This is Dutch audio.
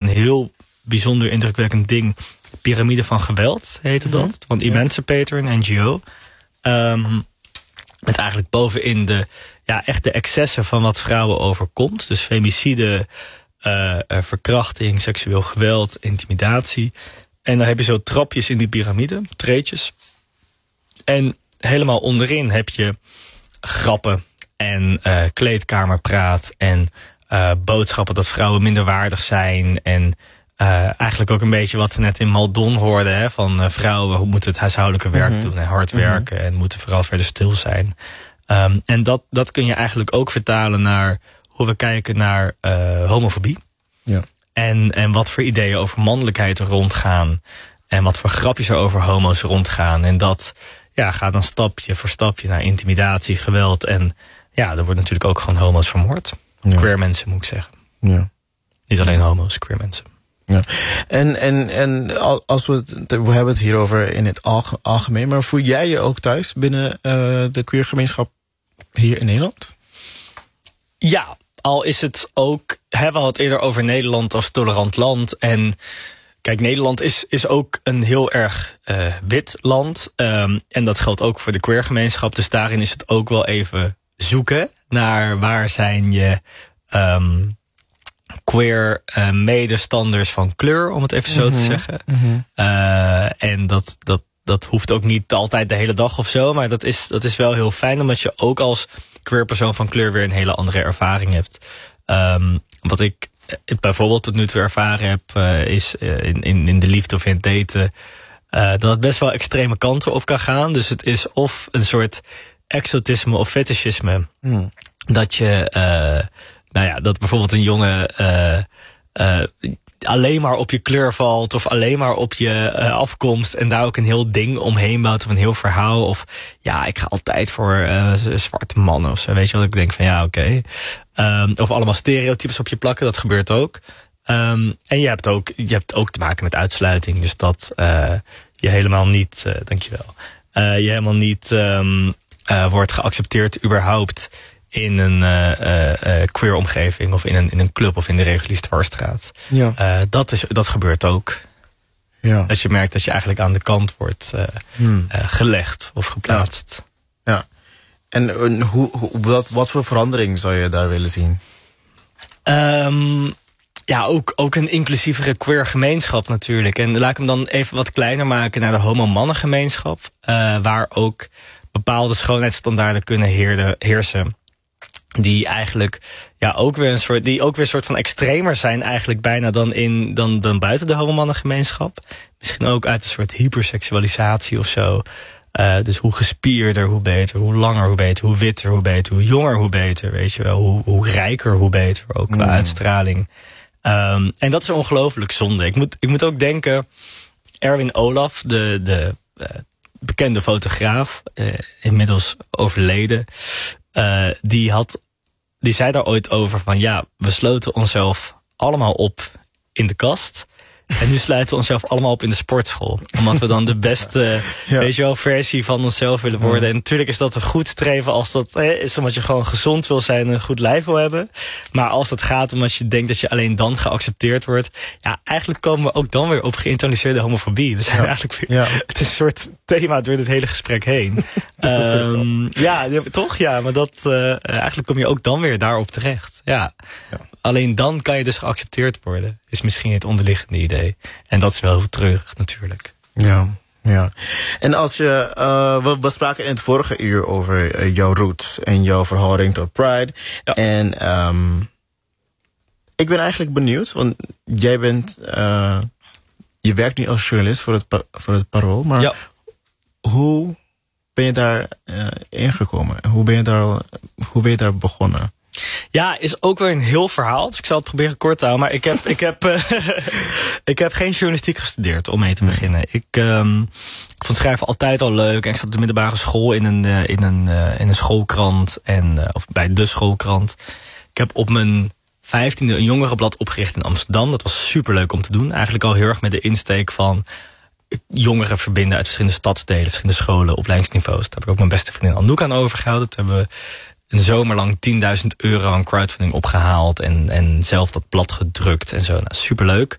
heel bijzonder indrukwekkend ding. Pyramide van geweld heette dat. Van Emancipator, een NGO. Met eigenlijk bovenin de excessen van wat vrouwen overkomt. Dus femicide, verkrachting, seksueel geweld, intimidatie. En dan heb je zo trapjes in die piramide, treetjes. En helemaal onderin heb je grappen en kleedkamerpraat en boodschappen dat vrouwen minderwaardig zijn. En eigenlijk ook een beetje wat we net in Maldon hoorden. Hè, van vrouwen, hoe moeten het huishoudelijke werk doen en hard werken. En moeten vooral verder stil zijn. En dat kun je eigenlijk ook vertalen naar hoe we kijken naar homofobie. Ja. En wat voor ideeën over mannelijkheid er rondgaan. En wat voor grapjes er over homo's rondgaan. En dat gaat dan stapje voor stapje naar intimidatie, geweld. En er wordt natuurlijk ook gewoon homo's vermoord. Ja. Queer mensen, moet ik zeggen. Ja. Niet alleen homo's, queer mensen. Ja. En als we hebben het hierover in het algemeen, maar voel jij je ook thuis binnen de queergemeenschap hier in Nederland? Ja, al is het ook, we hadden het eerder over Nederland als tolerant land. En kijk, Nederland is ook een heel erg wit land. En dat geldt ook voor de queergemeenschap. Dus daarin is het ook wel even zoeken naar waar zijn je queer medestanders van kleur, om het even zo te zeggen. En dat hoeft ook niet altijd de hele dag of zo. Maar dat is wel heel fijn, omdat je ook als queer persoon van kleur weer een hele andere ervaring hebt. Wat ik bijvoorbeeld tot nu toe ervaren heb, is in de liefde of in het daten, dat het best wel extreme kanten op kan gaan. Dus het is of een soort exotisme of fetischisme. Dat je, dat bijvoorbeeld een jongen alleen maar op je kleur valt, of alleen maar op je afkomst, en daar ook een heel ding omheen bouwt, of een heel verhaal. Of ik ga altijd voor zwarte mannen of zo. Weet je wat ik denk van oké. Of allemaal stereotypes op je plakken, dat gebeurt ook. En je hebt ook te maken met uitsluiting. Dus dat je helemaal niet, dankjewel, je helemaal niet wordt geaccepteerd überhaupt in een queer omgeving, of in een club, of in de reguliere dwarsstraat. Ja. Dat gebeurt ook. Ja. Dat je merkt dat je eigenlijk aan de kant wordt gelegd of geplaatst. Ja. En wat voor verandering zou je daar willen zien? Ook een inclusievere queer gemeenschap natuurlijk. En laat ik hem dan even wat kleiner maken naar de homo-mannengemeenschap. Waar ook bepaalde schoonheidsstandaarden kunnen heersen. Die eigenlijk ook weer een soort van extremer zijn eigenlijk bijna dan buiten de homo-mannengemeenschap. Misschien ook uit een soort hyperseksualisatie of zo. Dus hoe gespierder, hoe beter. Hoe langer, hoe beter. Hoe witter, hoe beter. Hoe jonger, hoe beter. Weet je wel. Hoe rijker, hoe beter. Ook qua uitstraling. En dat is ongelooflijk zonde. Ik moet ook denken, Erwin Olaf, de bekende fotograaf, inmiddels overleden, die zei daar ooit over van we sloten onszelf allemaal op in de kast. En nu sluiten we onszelf allemaal op in de sportschool. Omdat we dan de beste versie van onszelf willen worden. En natuurlijk is dat een goed streven als dat is omdat je gewoon gezond wil zijn en een goed lijf wil hebben. Maar als dat gaat omdat je denkt dat je alleen dan geaccepteerd wordt. Eigenlijk komen we ook dan weer op geïnternaliseerde homofobie. We zijn eigenlijk weer, het is een soort thema door dit hele gesprek heen. Toch? Ja, maar eigenlijk kom je ook dan weer daarop terecht. Ja. Alleen dan kan je dus geaccepteerd worden. Is misschien het onderliggende idee. En dat is wel heel treurig natuurlijk. Ja. En als je, we spraken in het vorige uur over jouw roots en jouw verhouding tot Pride. Ja. En ik ben eigenlijk benieuwd, want jij bent, je werkt nu als journalist voor het Parool, maar hoe ben je daar ingekomen? Hoe ben je daar begonnen? Ja, is ook weer een heel verhaal. Dus ik zal het proberen kort te houden. Maar ik heb geen journalistiek gestudeerd, om mee te beginnen. Ik vond schrijven altijd al leuk. En ik zat op de middelbare school in een schoolkrant. Of bij de schoolkrant. Ik heb op mijn 15e een jongerenblad opgericht in Amsterdam. Dat was superleuk om te doen. Eigenlijk al heel erg met de insteek van jongeren verbinden uit verschillende stadsdelen, verschillende scholen, opleidingsniveaus. Daar heb ik ook mijn beste vriendin Anouk aan overgehouden. Toen hebben we een zomer lang €10.000 aan crowdfunding opgehaald en zelf dat blad gedrukt en zo. Superleuk.